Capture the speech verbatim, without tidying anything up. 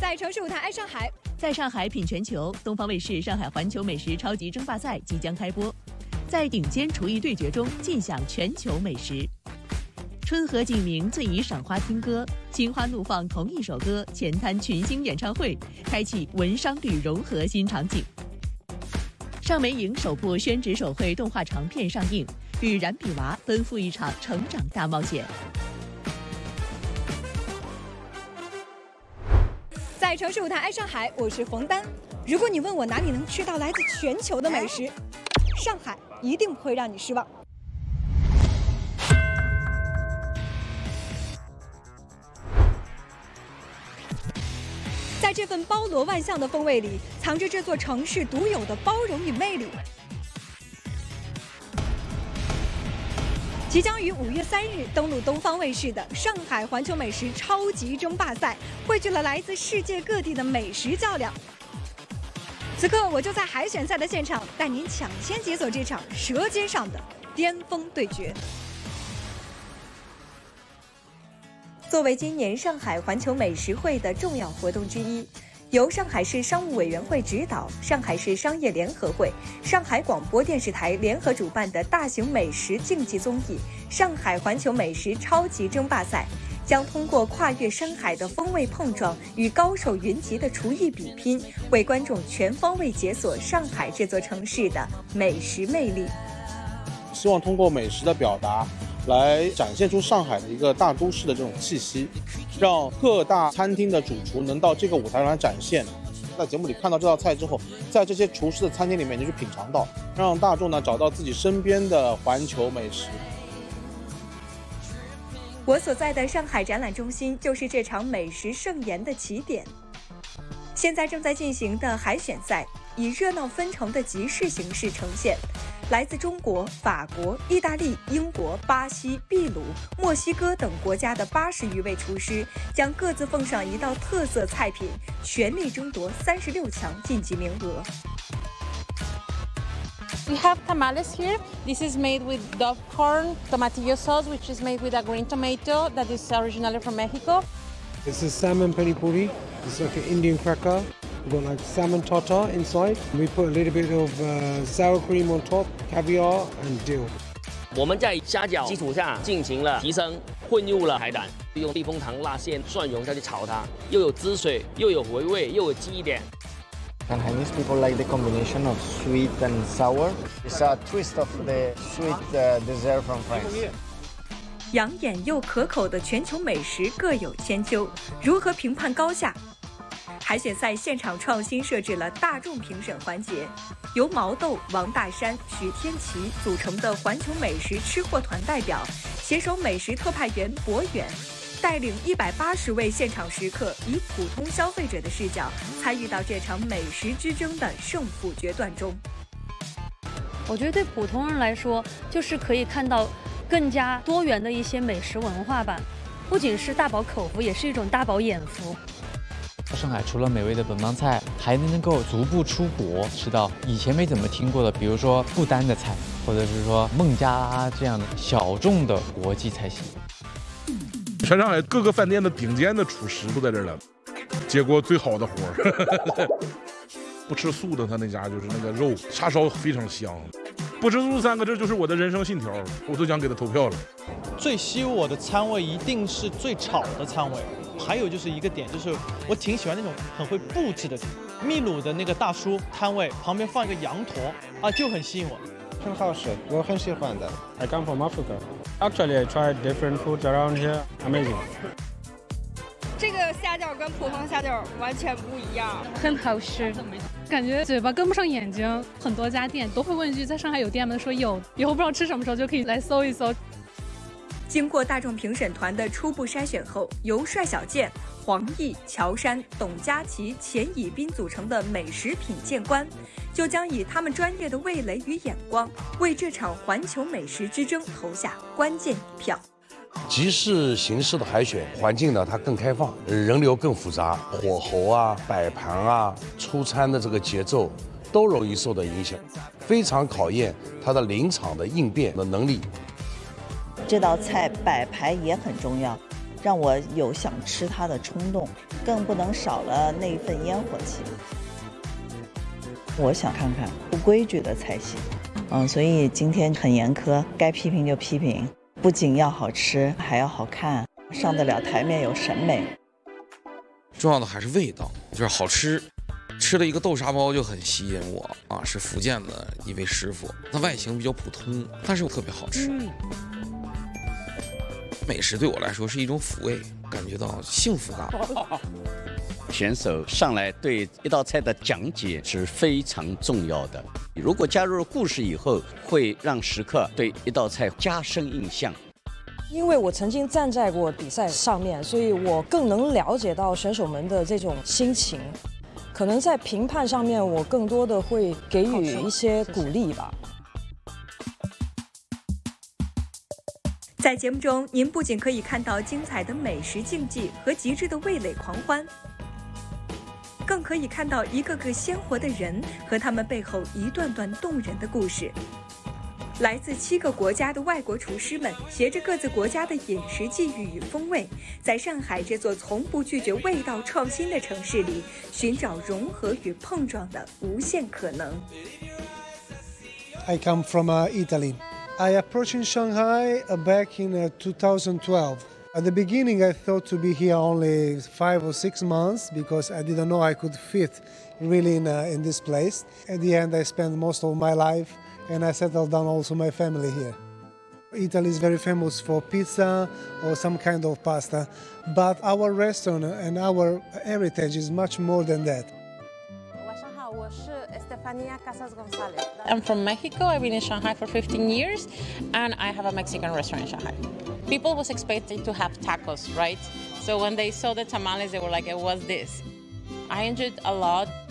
在城市舞台爱上海， 在上海品全球，东方卫视上海环球美食超级争霸赛即将开播，在顶尖厨艺对决中尽享全球美食。春和景明最宜赏花听歌，心花怒放同一首歌，前滩群星演唱会，开启文商旅融合新场景。尚美影首部宣纸手绘动画长片上映，与冉比娃奔赴一场成长大冒险。 在城市舞台爱上海，我是冯丹。如果你问我哪里能吃到来自全球的美食，上海一定不会让你失望。在这份包罗万象的风味里，藏着这座城市独有的包容与魅力。即将于五月三日登陆东方卫视的上海环球美食超级争霸赛，汇聚了来自世界各地的美食较量。此刻，我就在海选赛的现场，带您抢先解锁这场舌尖上的巅峰对决。作为今年上海环球美食会的重要活动之一，由上海市商务委员会指导、上海市商业联合会、上海广播电视台联合主办的大型美食竞技综艺——上海环球美食超级争霸赛，将通过跨越山海的风味碰撞与高手云集的厨艺比拼，为观众全方位解锁上海这座城市的美食魅力。 希望通过美食的表达，来展现出上海的一个大都市的这种气息，让各大餐厅的主厨能到这个舞台上来展现。在节目里看到这道菜之后，在这些厨师的餐厅里面，你去品尝到，让大众呢找到自己身边的环球美食。 我所在的上海展览中心就是这场美食盛宴的起点。现在正在进行的海选赛以热闹纷呈的集市形式呈现。来自中国、法国、意大利、英国、巴西、秘鲁、墨西哥等国家的八十余位厨师，将各自奉上一道特色菜品，全力争夺三十六强晋级名额。 We have tamales here. This is made with dove corn, tomatillo sauce, which is made with a green tomato that is originally from Mexico. This is salmon peri puri. It's like an Indian cracker. We've got like salmon tartar inside. We put a little bit of uh, sour cream on top, caviar and dill. 我们在虾饺基础上进行了提升，混入了海胆，用避风塘辣馅蒜蓉下去炒它，又有汁水，又有回味，又有记忆点。 Chinese people like the combination of sweet and sour. It's a twist of the sweet uh, dessert from France. 养眼又可口的全球美食各有千秋，如何评判高下？海选赛现场创新设置了大众评审环节，由毛豆、王大山、许天琪组成的环球美食吃货团代表，携手美食特派员博远，带领一百八十位现场食客，以普通消费者的视角参与到这场美食之争的胜负决断中。 我觉得对普通人来说，就是可以看到更加多元的一些美食文化吧，不仅是大饱口福，也是一种大饱眼福。 上海除了美味的本帮菜，还能够逐步出国，吃到以前没怎么听过的，比如说不丹的菜，或者是说孟加拉这样的小众的国际菜系。 全上海各个饭店的顶尖的厨师都在这儿了，接过最好的活儿。不吃素的他那家就是那个肉叉烧非常香。不吃素三个字就是我的人生信条，我都想给他投票了。 最吸引我的餐位一定是最炒的餐位，还有就是一个点，就是我挺喜欢那种很会布置的。秘鲁的那个大叔摊位旁边放一个羊驼啊，就很吸引我。 很好吃，我很喜欢的。I come from Africa. Actually, I tried different foods around here. Amazing. 这个虾饺跟普通虾饺完全不一样， 很好吃，感觉嘴巴跟不上眼睛。很多家店都会问一句，在上海有店吗？说有，以后不知道吃什么时候就可以来搜一搜。 经过大众评审团的初步筛选后，由帅小健、黄奕、乔杉、董佳琪、钱以斌组成的美食品鉴官，就将以他们专业的味蕾与眼光，为这场环球美食之争投下关键一票。 集市形式的海选环境呢，它更开放，人流更复杂，火候啊、摆盘啊、出餐的这个节奏都容易受到影响，非常考验它的临场的应变的能力。 这道菜摆盘也很重要， 让我有想吃它的冲动，更不能少了那份烟火气。我想看看不规矩的菜系，嗯，所以今天很严苛，该批评就批评，不仅要好吃，还要好看，上得了台面，有审美。 重要的还是味道，就是好吃。吃了一个豆沙包就很吸引我啊，是福建的一位师傅，它外形比较普通，但是又特别好吃。嗯、美食对我来说是一种抚慰，感觉到幸福感。 选手上来对一道菜的讲解是非常重要的，如果加入了故事以后，会让食客对一道菜加深印象。 因为我曾经站在过比赛上面，所以我更能了解到选手们的这种心情。可能在评判上面，我更多的会给予一些鼓励吧。 在节目中，您不仅可以看到精彩的美食竞技和极致的味蕾狂欢，更可以看到一个个鲜活的人和他们背后一段段动人的故事。来自七个国家的外国厨师们，携着各自国家的饮食际遇与风味，在上海这座从不拒绝味道创新的城市里，寻找融合与碰撞的无限可能。 I come from uh, Italy. I approached in Shanghai uh, back in uh, two thousand twelve. At the beginning, I thought to be here only five or six months because I didn't know I could fit really in, uh, in this place. At the end, I spent most of my life and I settled down also my family here. Italy is very famous for pizza or some kind of pasta, but our restaurant and our heritage is much more than that. I'm from Mexico. I've been in Shanghai for fifteen years, and I have a Mexican restaurant in Shanghai. People was expecting to have tacos, right? So when they saw the tamales, they were like, "What's this?" I enjoyed a lot